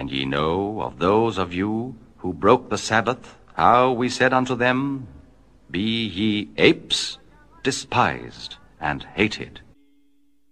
And ye know of those of you who broke the Sabbath, how we said unto them, Be ye apes, despised and hated.